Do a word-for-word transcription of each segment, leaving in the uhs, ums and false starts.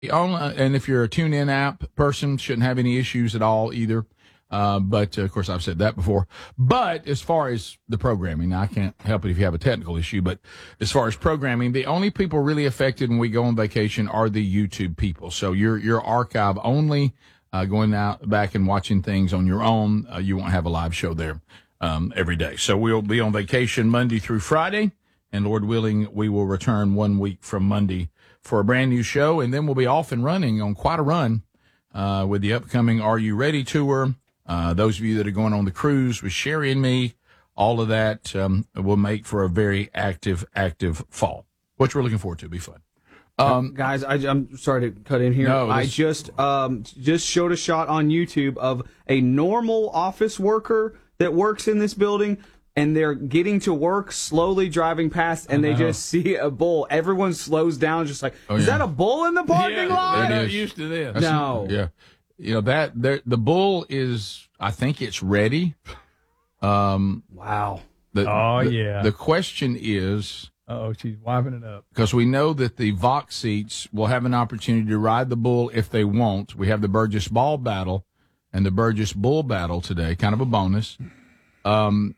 On, and if you're a TuneIn app person, shouldn't have any issues at all either. Uh, but, uh, of course, I've said that before. But as far as the programming, I can't help it if you have a technical issue, but as far as programming, the only people really affected when we go on vacation are the YouTube people. So you're, you're archive only, uh, going out back and watching things on your own. Uh, you won't have a live show there, um, every day. So we'll be on vacation Monday through Friday, and Lord willing, we will return one week from Monday for a brand new show, and then we'll be off and running on quite a run, uh, with the upcoming Are You Ready tour. Uh, those of you that are going on the cruise with Sherry and me, all of that um, will make for a very active, active fall, which we're looking forward to. It'll be fun. Um, Guys, I, I'm sorry to cut in here. No, I this, just um, just showed a shot on YouTube of a normal office worker that works in this building, and they're getting to work, slowly driving past, and they just see a bull. Everyone slows down, just like, oh, is yeah. that a bull in the parking yeah, lot? They're not used to this. That's, no. Yeah. You know, that the bull is, I think it's ready. Um, wow. The, oh, the, yeah. The question is. Oh, she's wiping it up. Because we know that the Vox seats will have an opportunity to ride the bull if they want. We have the Burgess Ball Battle and the Burgess Bull Battle today, kind of a bonus. Um,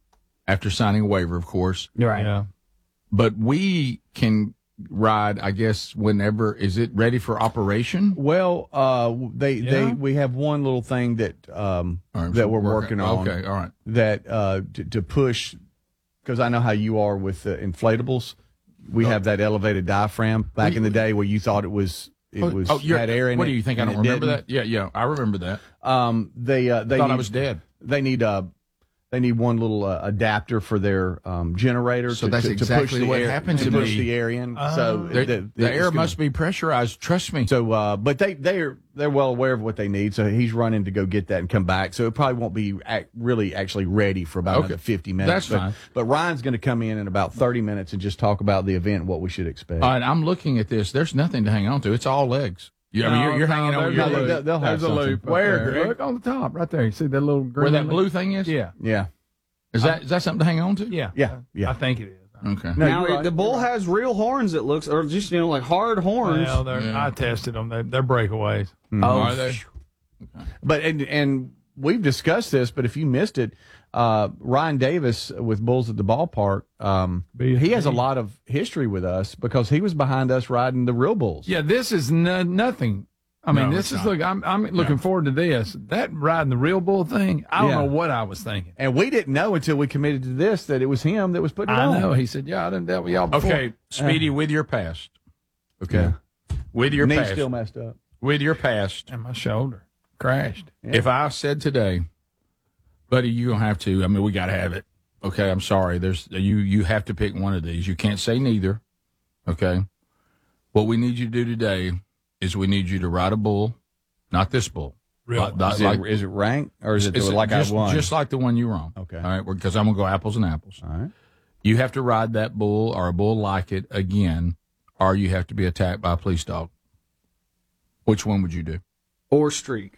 after signing a waiver, of course. Right. Yeah. But we can ride, I guess, whenever. Is it ready for operation? Well, uh, they Yeah. they we have one little thing that um Right, that so we're working- working on. Okay, all right. That uh to, to push, because I know how you are with the inflatables. We Oh. have that elevated diaphragm back in the day where you thought it was it Oh, was oh, you're- had air in what it. do you think? I and don't it remember didn't. that. Yeah, yeah, I remember that. Um, they uh, they I thought need, I was dead. They need uh They need one little uh, adapter for their um, generator. So to, that's to, exactly to push the what air, happened to to push me. the air in. Oh. so The, the, the air it's gonna- must be pressurized. Trust me. So, uh, but they they're they're well aware of what they need. So he's running to go get that and come back. So it probably won't be ac really actually ready for about Okay. another fifty minutes. That's but, fine. But Ryan's going to come in in about thirty minutes and just talk about the event, and what we should expect. All right, I'm looking at this. There's nothing to hang on to. It's all legs. You, I mean, you're, you're No, hanging no, on there's your a they'll- leg. they'll- they'll have There's a something. loop. up Where, there. Greg? Look on the top, right there. You see that little green? Where that loop? blue thing is? Yeah, Yeah, Is that is that something to hang on to? yeah, Yeah, yeah. I think it is. Okay. No, now you're right, the bull you're right. has real horns. It looks, or just you know, like hard horns. Well, they're, Yeah. I tested them. They're, they're breakaways. Mhm. Oh, Are they? But and and we've discussed this, but if you missed it, uh, Ryan Davis with Bulls at the Ballpark, um, B S he has a B. lot of history with us because he was behind us riding the real bulls. Yeah, this is no, nothing. I mean, No, this it's is not. look. I'm I'm looking forward to this. That riding the real bull thing. I don't Yeah. know what I was thinking. And we didn't know until we committed to this that it was him that was putting it I on. know. He said, "Yeah, I didn't deal with y'all before." Okay, Speedy, with your past. Okay. With your Knee past. still messed up. With your past. And my shoulder crashed. If I said today, buddy, you're gonna have to. I mean, we got to have it. Okay, I'm sorry. There's you. You have to pick one of these. You can't say neither. Okay. What we need you to do today is we need you to ride a bull, not this bull. Real Like- Is, like- it, is it ranked or is it It's like just, I won? just like the one you were on. Okay. All right, because I'm gonna go apples and apples. All right. You have to ride that bull or a bull like it again, or you have to be attacked by a police dog. Which one would you do? or streak.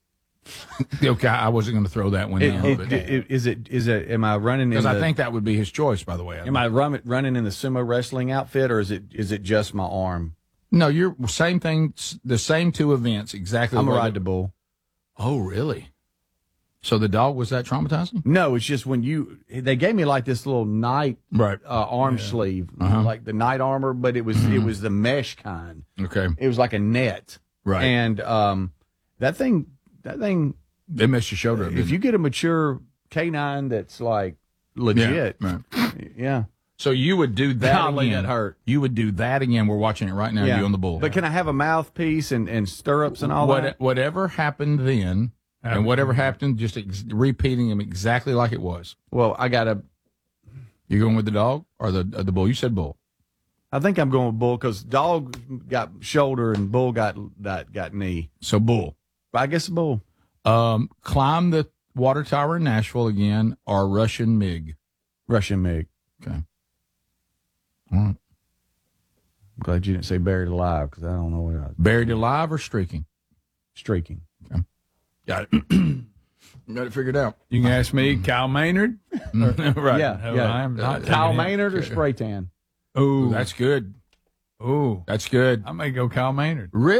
Okay, I wasn't going to throw that one It, down, it, but it, is it is it? Am I running in? because I the- think that would be his choice. By the way, Am I run, running in the sumo wrestling outfit or is it is it just my arm? No, you're same thing. The same two events exactly. I'm the gonna way ride that- the bull. Oh, really? So the dog was that traumatizing? No, it's just when you they gave me like this little night Right. uh, arm sleeve, Uh-huh. like the night armor, but it was it was the mesh kind. Okay. It was like a net, Right. and um, that thing that thing. They messed your shoulder up. If you get a mature canine that's like legit, yeah. Right. yeah. So you would do that Golly, again. that hurt. You would do that again. We're watching it right now. Yeah. You on the bull. But can I have a mouthpiece and, and stirrups and all what, that? Whatever happened then, and whatever happened, just ex- repeating them exactly like it was. Well, I got to. You going with the dog or the uh, the bull? You said bull. I think I'm going with bull because dog got shoulder and bull got got got knee. So bull. But I guess bull. Um, climb the water tower in Nashville again, or Russian MiG. Russian MiG. Okay. All right. I'm glad you didn't say buried alive because I don't know what I was. Buried alive or streaking? Streaking. Got it. Got it figured out. You can ask me, Kyle Maynard. right. Yeah, No, yeah. I am not. Kyle taking it. Maynard or spray tan? Ooh, That's good. Oh, That's good. I may go Kyle Maynard. Really?